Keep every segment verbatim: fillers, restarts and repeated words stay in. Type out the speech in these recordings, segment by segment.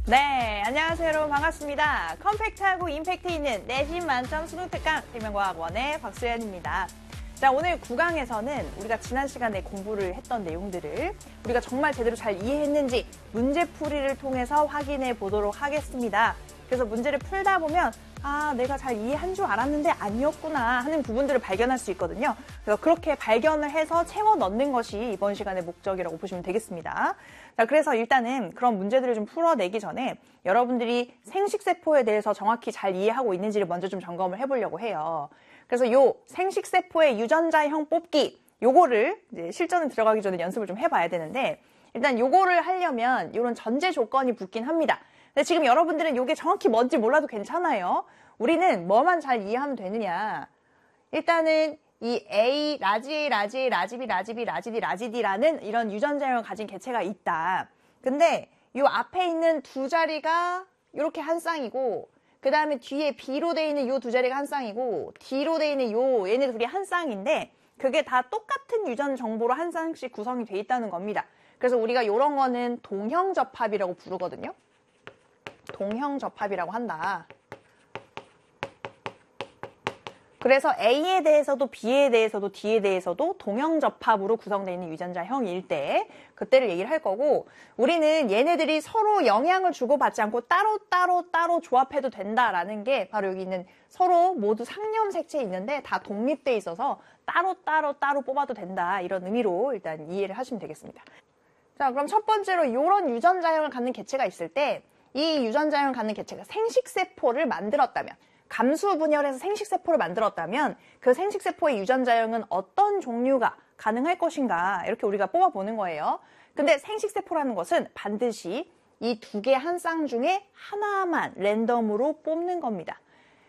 네, 안녕하세요 여러분, 반갑습니다. 컴팩트하고 임팩트 있는 내신 만점 수능 특강 생명과학원의 박수연입니다. 자, 오늘 구 강에서는 우리가 지난 시간에 공부를 했던 내용들을 우리가 정말 제대로 잘 이해했는지 문제풀이를 통해서 확인해 보도록 하겠습니다. 그래서 문제를 풀다 보면 아, 내가 잘 이해한 줄 알았는데 아니었구나 하는 부분들을 발견할 수 있거든요. 그래서 그렇게 발견을 해서 채워 넣는 것이 이번 시간의 목적이라고 보시면 되겠습니다. 자, 그래서 일단은 그런 문제들을 좀 풀어내기 전에 여러분들이 생식세포에 대해서 정확히 잘 이해하고 있는지를 먼저 좀 점검을 해보려고 해요. 그래서 요 생식세포의 유전자형 뽑기, 요거를 이제 실전에 들어가기 전에 연습을 좀 해봐야 되는데, 일단 요거를 하려면 이런 전제 조건이 붙긴 합니다. 근데 지금 여러분들은 이게 정확히 뭔지 몰라도 괜찮아요. 우리는 뭐만 잘 이해하면 되느냐. 일단은 이 A, 라지 A, 라지 A, 라지 B, 라지 B, 라지 D, 라지 D라는 이런 유전자형을 가진 개체가 있다. 근데 이 앞에 있는 두 자리가 이렇게 한 쌍이고, 그 다음에 뒤에 B로 돼 있는 이 두 자리가 한 쌍이고, D로 돼 있는 요 얘네 둘이 한 쌍인데, 그게 다 똑같은 유전 정보로 한 쌍씩 구성이 돼 있다는 겁니다. 그래서 우리가 이런 거는 동형접합이라고 부르거든요. 동형접합이라고 한다. 그래서 A에 대해서도 B에 대해서도 D에 대해서도 동형접합으로 구성되어 있는 유전자형일 때 그때를 얘기를 할 거고, 우리는 얘네들이 서로 영향을 주고받지 않고 따로 따로 따로 조합해도 된다라는 게 바로 여기 있는 서로 모두 상념색체에 있는데 다 독립돼 있어서 따로 따로 따로 뽑아도 된다, 이런 의미로 일단 이해를 하시면 되겠습니다. 자, 그럼 첫 번째로 이런 유전자형을 갖는 개체가 있을 때, 이 유전자형을 갖는 개체가 생식세포를 만들었다면, 감수 분열해서 생식세포를 만들었다면 그 생식세포의 유전자형은 어떤 종류가 가능할 것인가, 이렇게 우리가 뽑아보는 거예요. 근데 생식세포라는 것은 반드시 이 두 개 한 쌍 중에 하나만 랜덤으로 뽑는 겁니다.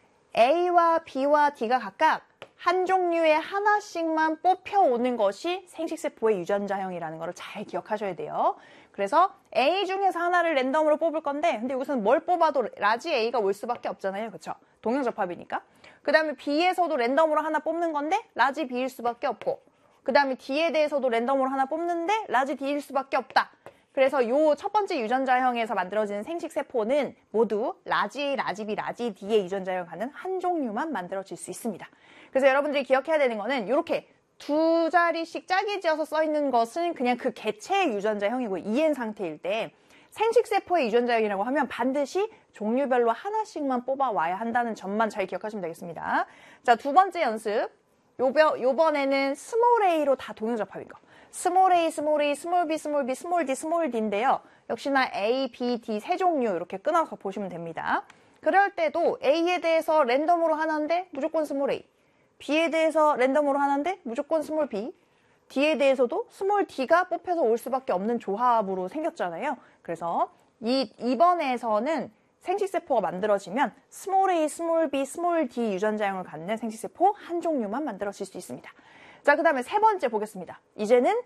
A와 B와 D가 각각 한 종류의 하나씩만 뽑혀오는 것이 생식세포의 유전자형이라는 걸 잘 기억하셔야 돼요. 그래서 A 중에서 하나를 랜덤으로 뽑을 건데, 근데 여기서는 뭘 뽑아도 라지 A가 올 수밖에 없잖아요. 그쵸? 동형접합이니까. 그 다음에 B에서도 랜덤으로 하나 뽑는 건데 라지 B일 수밖에 없고, 그 다음에 D에 대해서도 랜덤으로 하나 뽑는데 라지 D일 수밖에 없다. 그래서 요 첫 번째 유전자형에서 만들어지는 생식세포는 모두 라지 A, 라지 B, 라지 D의 유전자형을 갖는 한 종류만 만들어질 수 있습니다. 그래서 여러분들이 기억해야 되는 거는 이렇게 두 자리씩 짝이 지어서 써 있는 것은 그냥 그 개체의 유전자형이고 이엔 상태일 때, 생식세포의 유전자형이라고 하면 반드시 종류별로 하나씩만 뽑아와야 한다는 점만 잘 기억하시면 되겠습니다. 자, 두 번째 연습. 요번, 요번에는 스몰 a로 다 동형접합인 거. 스몰 a, 스몰 a, 스몰 b, 스몰 b, 스몰 d, 스몰 d인데요. 역시나 A, B, D 세 종류 이렇게 끊어서 보시면 됩니다. 그럴 때도 A에 대해서 랜덤으로 하나인데 무조건 스몰 a, B에 대해서 랜덤으로 하나인데 무조건 스몰 b, D에 대해서도 스몰 d가 뽑혀서 올 수밖에 없는 조합으로 생겼잖아요. 그래서 이, 이번에서는 생식세포가 만들어지면 스몰 a, 스몰 b, 스몰 d 유전자형을 갖는 생식세포 한 종류만 만들어질 수 있습니다. 자, 그 다음에 세 번째 보겠습니다. 이제는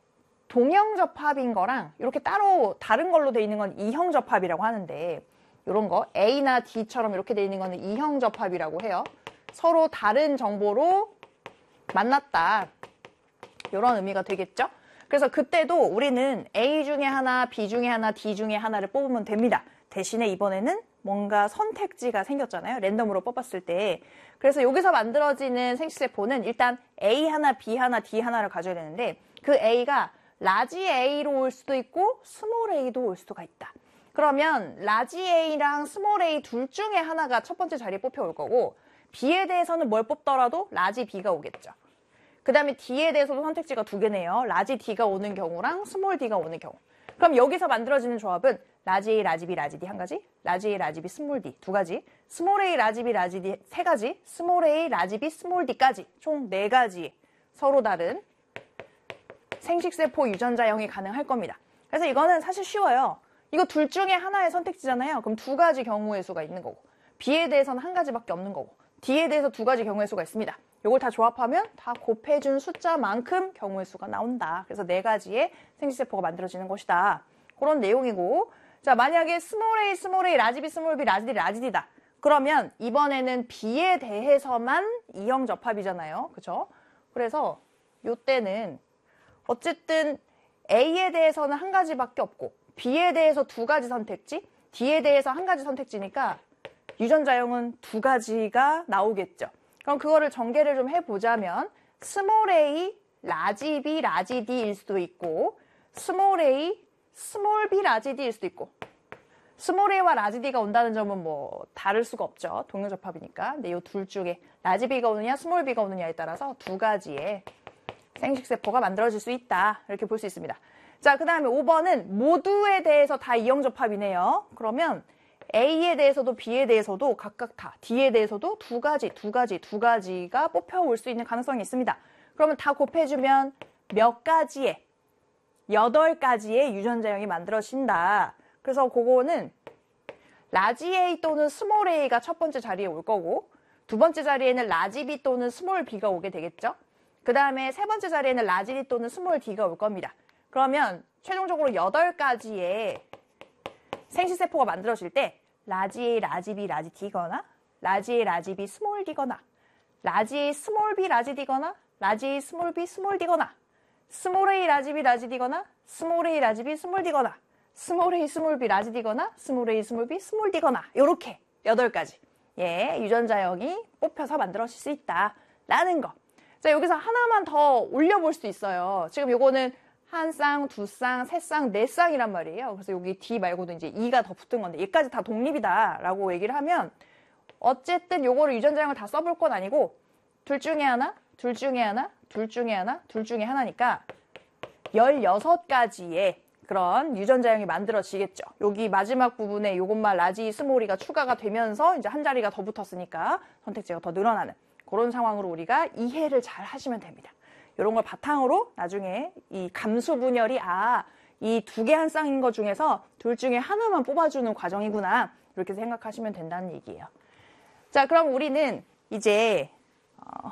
동형접합인 거랑 이렇게 따로 다른 걸로 돼 있는 건 이형접합이라고 하는데, 이런 거 A나 D처럼 이렇게 돼 있는 거는 이형접합이라고 해요. 서로 다른 정보로 만났다, 이런 의미가 되겠죠? 그래서 그때도 우리는 A 중에 하나, B 중에 하나, D 중에 하나를 뽑으면 됩니다. 대신에 이번에는 뭔가 선택지가 생겼잖아요. 랜덤으로 뽑았을 때. 그래서 여기서 만들어지는 생식세포는 일단 A 하나, B 하나, D 하나를 가져야 되는데, 그 A가 라지 A로 올 수도 있고 스몰 A도 올 수가 있다. 그러면 라지 A랑 스몰 A 둘 중에 하나가 첫 번째 자리에 뽑혀올 거고, B에 대해서는 뭘 뽑더라도 라지 B가 오겠죠. 그 다음에 D에 대해서도 선택지가 두 개네요. 라지 D가 오는 경우랑 스몰 D가 오는 경우. 그럼 여기서 만들어지는 조합은 라지 A, 라지 B, 라지 D 한 가지, 라지 A, 라지 B, 스몰 D 두 가지, 스몰 A, 라지 B, 라지 D 세 가지, 스몰 A, 라지 B, 스몰 D까지 총 네 가지 서로 다른 생식세포 유전자형이 가능할 겁니다. 그래서 이거는 사실 쉬워요. 이거 둘 중에 하나의 선택지잖아요. 그럼 두 가지 경우의 수가 있는 거고, B에 대해서는 한 가지밖에 없는 거고, D에 대해서 두 가지 경우의 수가 있습니다. 이걸 다 조합하면 다 곱해준 숫자만큼 경우의 수가 나온다. 그래서 네 가지의 생식세포가 만들어지는 것이다. 그런 내용이고, 자, 만약에 스몰 a, 스몰 a, 라지 b, 스몰 b, 라지 d, 라지 d다. 그러면 이번에는 B에 대해서만 이형접합이잖아요. 그쵸? 그래서 이때는 어쨌든 A에 대해서는 한 가지밖에 없고 B에 대해서 두 가지 선택지, D에 대해서 한 가지 선택지니까 유전자형은 두 가지가 나오겠죠. 그럼 그거를 전개를 좀 해보자면 스몰 a, 라지 b, 라지 d일 수도 있고 스몰 a, 스몰 b, 라지 d일 수도 있고 스몰 a와 라지 d가 온다는 점은 뭐 다를 수가 없죠. 동형접합이니까. 근데 이 둘 중에 라지 b가 오느냐 스몰 b가 오느냐에 따라서 두 가지의 생식세포가 만들어질 수 있다. 이렇게 볼 수 있습니다. 자, 그 다음에 오 번은 모두에 대해서 다 이형접합이네요. 그러면 A에 대해서도 B에 대해서도 각각 다 D에 대해서도 두 가지, 두 가지, 두 가지가 뽑혀올 수 있는 가능성이 있습니다. 그러면 다 곱해주면 몇 가지의, 여덟 가지의 유전자형이 만들어진다. 그래서 그거는 라지 A 또는 스몰 A가 첫 번째 자리에 올 거고 두 번째 자리에는 라지 B 또는 스몰 B가 오게 되겠죠. 그 다음에 세 번째 자리에는 라지 D 또는 스몰 D가 올 겁니다. 그러면 최종적으로 여덟 가지의 생식세포가 만들어질 때 라지 A, 라지 B, 라지 D거나 라지 A, 라지 B, 스몰 D거나 라지 A, 스몰 B, 라지 D거나 라지 A, 스몰 B, 스몰 D거나 스몰 A, 라지 B, 라지 D거나 스몰 A, 라지 B, 스몰 D거나 스몰 A, 스몰 B, 라지 D거나 스몰 A, 스몰 B, 스몰 D거나 이렇게 여덟 가지 예, 유전자형이 뽑혀서 만들어질 수 있다라는 거. 자, 여기서 하나만 더 올려볼 수 있어요. 지금 요거는 한 쌍, 두 쌍, 세 쌍, 네 쌍이란 말이에요. 그래서 여기 D 말고도 이제 E가 더 붙은 건데 얘까지 다 독립이다라고 얘기를 하면 어쨌든 요거를 유전자형을 다 써볼 건 아니고 둘 중에 하나, 둘 중에 하나, 둘 중에 하나, 둘 중에 하나니까 열여섯 가지의 그런 유전자형이 만들어지겠죠. 여기 마지막 부분에 요것만 라지 스몰이가 추가가 되면서 이제 한 자리가 더 붙었으니까 선택지가 더 늘어나는 그런 상황으로 우리가 이해를 잘 하시면 됩니다. 이런 걸 바탕으로 나중에 이 감수 분열이 아, 이 두 개 한 쌍인 것 중에서 둘 중에 하나만 뽑아주는 과정이구나 이렇게 생각하시면 된다는 얘기예요. 자, 그럼 우리는 이제 어,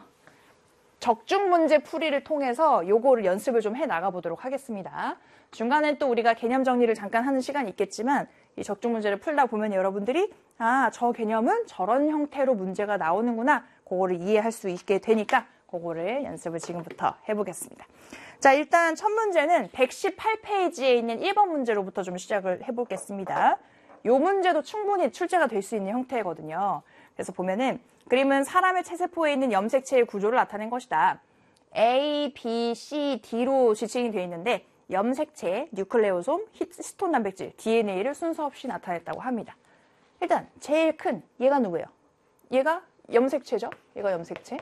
적중 문제 풀이를 통해서 요거를 연습을 좀 해 나가 보도록 하겠습니다. 중간에 또 우리가 개념 정리를 잠깐 하는 시간이 있겠지만 이 적중 문제를 풀다 보면 여러분들이 아, 저 개념은 저런 형태로 문제가 나오는구나 그거를 이해할 수 있게 되니까 그거를 연습을 지금부터 해보겠습니다. 자, 일단 첫 문제는 백십팔 페이지에 있는 일 번 문제로부터 좀 시작을 해보겠습니다. 이 문제도 충분히 출제가 될 수 있는 형태거든요. 그래서 보면은 그림은 사람의 체세포에 있는 염색체의 구조를 나타낸 것이다. A, B, C, D로 지칭이 되어 있는데 염색체, 뉴클레오솜, 히스톤 단백질, 디엔에이를 순서 없이 나타냈다고 합니다. 일단 제일 큰 얘가 누구예요? 얘가 염색체죠? 얘가 염색체.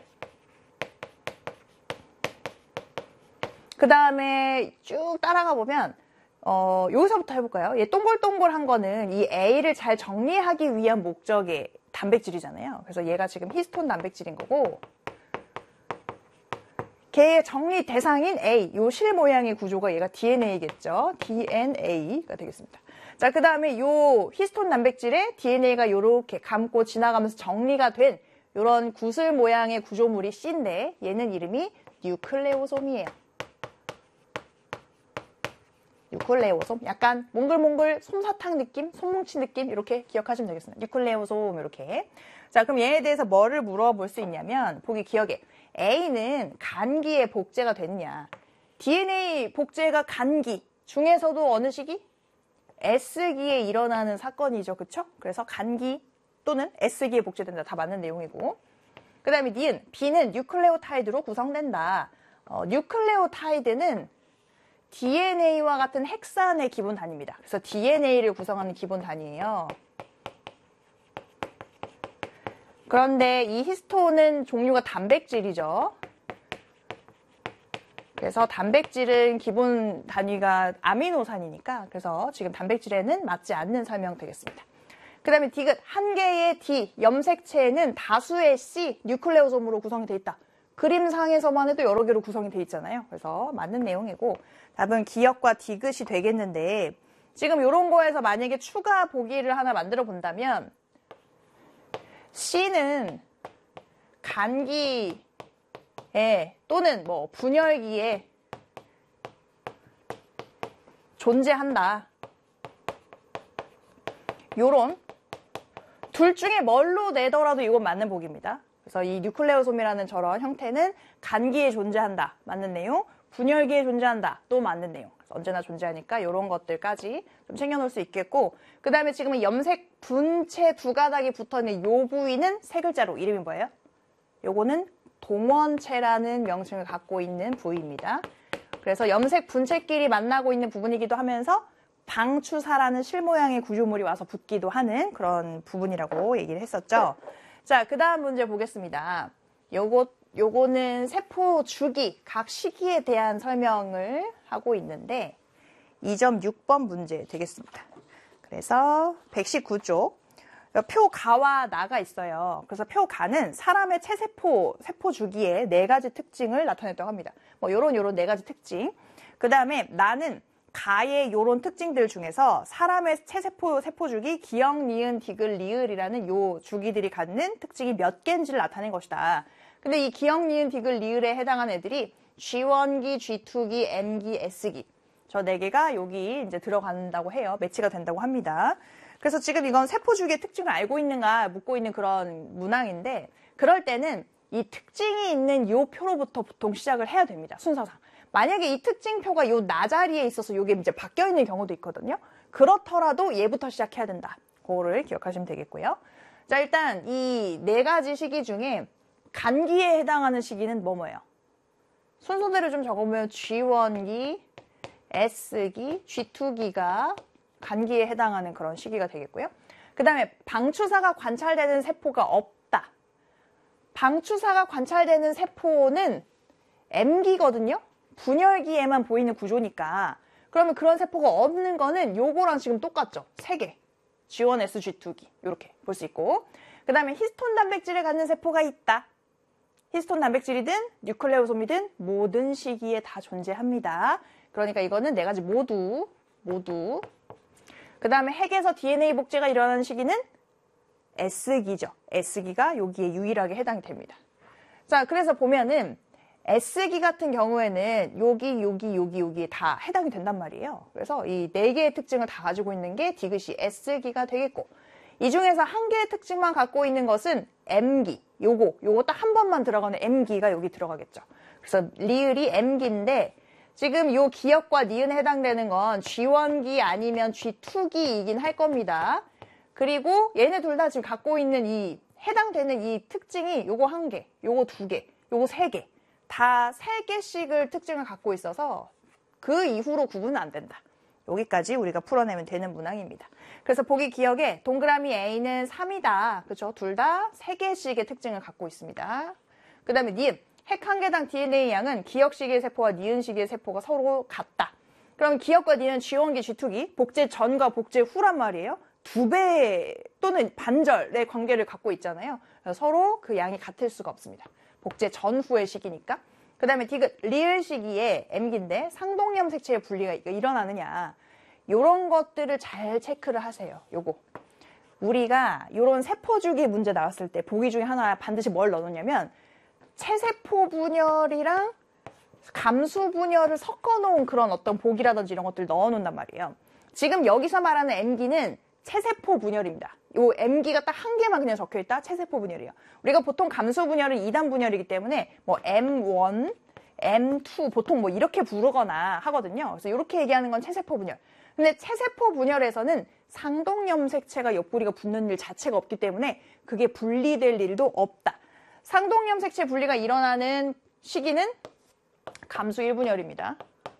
그 다음에 쭉 따라가 보면 어, 여기서부터 해볼까요? 얘 동글동글한 거는 이 A를 잘 정리하기 위한 목적의 단백질이잖아요. 그래서 얘가 지금 히스톤 단백질인 거고 걔의 정리 대상인 A, 요 실 모양의 구조가 얘가 디엔에이겠죠. 디엔에이가 되겠습니다. 자, 그 다음에 요 히스톤 단백질에 디엔에이가 요렇게 감고 지나가면서 정리가 된 요런 구슬 모양의 구조물이 C인데 얘는 이름이 뉴클레오솜이에요. 뉴클레오솜, 약간 몽글몽글 솜사탕 느낌, 솜뭉치 느낌 이렇게 기억하시면 되겠습니다. 뉴클레오솜 이렇게. 자, 그럼 얘에 대해서 뭐를 물어볼 수 있냐면 보기 기억에 A는 간기에 복제가 됐냐. 디엔에이 복제가 간기 중에서도 어느 시기? S기에 일어나는 사건이죠. 그쵸? 그래서 간기 또는 S기에 복제된다. 다 맞는 내용이고. 그 다음에 니은, B는 뉴클레오타이드로 구성된다. 어, 뉴클레오타이드는 디엔에이와 같은 헥산의 기본 단위입니다. 그래서 디엔에이를 구성하는 기본 단위예요. 그런데 이 히스톤은 종류가 단백질이죠. 그래서 단백질은 기본 단위가 아미노산이니까 그래서 지금 단백질에는 맞지 않는 설명 되겠습니다. 그 다음에 디귿, 한 개의 D, 염색체는 다수의 C, 뉴클레오솜으로 구성이 되어 있다. 그림상에서만 해도 여러 개로 구성이 되어 있잖아요. 그래서 맞는 내용이고 답은 기역과 디귿이 되겠는데 지금 이런 거에서 만약에 추가 보기를 하나 만들어 본다면 C는 간기에 또는 뭐 분열기에 존재한다. 요런 둘 중에 뭘로 내더라도 이건 맞는 보기입니다. 그래서 이 뉴클레오솜이라는 저런 형태는 간기에 존재한다. 맞는 내용. 분열기에 존재한다. 또 맞는 내용. 그래서 언제나 존재하니까 이런 것들까지 좀 챙겨놓을 수 있겠고, 그 다음에 지금 염색 분체 두 가닥이 붙어있는 요 부위는 세 글자로 이름이 뭐예요? 요거는 동원체라는 명칭을 갖고 있는 부위입니다. 그래서 염색 분체끼리 만나고 있는 부분이기도 하면서 방추사라는 실모양의 구조물이 와서 붙기도 하는 그런 부분이라고 얘기를 했었죠. 자, 그 다음 문제 보겠습니다. 요거, 요거는 세포 주기, 각 시기에 대한 설명을 하고 있는데 이 점 육 번 문제 되겠습니다. 그래서 백십구 쪽. 표가와 나가 있어요. 그래서 표가는 사람의 체세포, 세포 주기의 네 가지 특징을 나타냈다고 합니다. 뭐 요런 요런 네 가지 특징. 그 다음에 나는 가의 요런 특징들 중에서 사람의 체세포, 세포 주기, 기역, 니은, 디귿, 리을이라는 요 주기들이 갖는 특징이 몇 개인지를 나타낸 것이다. 근데 이 기역, 니은, 디귿, 리을에 해당하는 애들이 지 원기, 지 투기, 엠기, 에스기. 저 네 개가 여기 이제 들어간다고 해요. 매치가 된다고 합니다. 그래서 지금 이건 세포 주기의 특징을 알고 있는가 묻고 있는 그런 문항인데, 그럴 때는 이 특징이 있는 요 표로부터 보통 시작을 해야 됩니다. 순서상. 만약에 이 특징표가 요 나 자리에 있어서 요게 이제 바뀌어 있는 경우도 있거든요. 그렇더라도 얘부터 시작해야 된다. 그거를 기억하시면 되겠고요. 자, 일단 이 네 가지 시기 중에 간기에 해당하는 시기는 뭐 뭐예요? 순서대로 좀 적어보면 지 원기, 에스기, 지 투기가 간기에 해당하는 그런 시기가 되겠고요. 그 다음에 방추사가 관찰되는 세포가 없다. 방추사가 관찰되는 세포는 엠기거든요. 분열기에만 보이는 구조니까. 그러면 그런 세포가 없는 거는 요거랑 지금 똑같죠. 세 개. 지 원, 에스, 지 투기. 이렇게 볼 수 있고. 그 다음에 히스톤 단백질을 갖는 세포가 있다. 히스톤 단백질이든 뉴클레오솜이든 모든 시기에 다 존재합니다. 그러니까 이거는 네 가지 모두, 모두. 그 다음에 핵에서 디엔에이 복제가 일어나는 시기는 에스기죠. 에스기가 여기에 유일하게 해당이 됩니다. 자, 그래서 보면은 에스기 같은 경우에는 여기, 여기, 여기, 여기에 다 해당이 된단 말이에요. 그래서 이 네 개의 특징을 다 가지고 있는 게 디귿이 에스기가 되겠고, 이 중에서 한 개의 특징만 갖고 있는 것은 엠기, 요거, 요거 딱 한 번만 들어가는 엠기가 여기 들어가겠죠. 그래서 리을이 엠기인데 지금 요 기역과 니은에 해당되는 건 지 원기 아니면 지 투기이긴 할 겁니다. 그리고 얘네 둘 다 지금 갖고 있는 이 해당되는 이 특징이 요거 한 개, 요거 두 개, 요거 세 개. 다 세 개씩을 특징을 갖고 있어서 그 이후로 구분은 안 된다. 여기까지 우리가 풀어내면 되는 문항입니다. 그래서 보기 기억에 동그라미 A는 삼이다. 그죠? 둘 다 세 개씩의 특징을 갖고 있습니다. 그 다음에 니은. 핵 한 개당 디엔에이 양은 기역 시기의 세포와 니은 시기의 세포가 서로 같다. 그럼 기역과 니은 지 원기, 지 투기, 복제 전과 복제 후란 말이에요. 두 배 또는 반절의 관계를 갖고 있잖아요. 그래서 서로 그 양이 같을 수가 없습니다. 복제 전후의 시기니까. 그 다음에 디귿, 리을 시기에 엠기인데 상동염 색체의 분리가 일어나느냐. 요런 것들을 잘 체크를 하세요. 요거. 우리가 요런 세포주기 문제 나왔을 때 보기 중에 하나 반드시 뭘 넣어놓냐면 체세포 분열이랑 감수 분열을 섞어 놓은 그런 어떤 보기라든지 이런 것들 넣어 놓는단 말이에요. 지금 여기서 말하는 엠기는 체세포 분열입니다. 요 엠기가 딱 한 개만 그냥 적혀 있다. 체세포 분열이에요. 우리가 보통 감수 분열은 이 단 분열이기 때문에 뭐 엠 원, 엠 투 보통 뭐 이렇게 부르거나 하거든요. 그래서 이렇게 얘기하는 건 체세포 분열. 근데 체세포 분열에서는 상동염색체가 옆구리가 붙는 일 자체가 없기 때문에 그게 분리될 일도 없다. 상동염색체 분리가 일어나는 시기는 감수 일 분열입니다.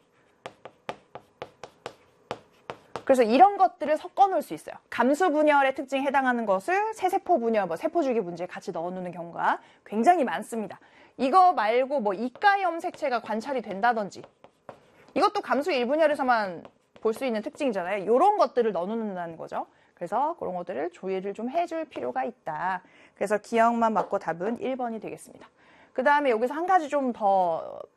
그래서 이런 것들을 섞어 놓을 수 있어요. 감수 분열의 특징에 해당하는 것을 세세포 분열, 뭐 세포주기 문제에 같이 넣어 놓는 경우가 굉장히 많습니다. 이거 말고 뭐 이가염색체가 관찰이 된다든지 이것도 감수 일 분열에서만 볼 수 있는 특징이잖아요. 이런 것들을 넣어 놓는다는 거죠. 그래서 그런 것들을 조회를 좀 해줄 필요가 있다. 그래서 기억만 맞고 답은 일 번이 되겠습니다. 그 다음에 여기서 한 가지 좀 더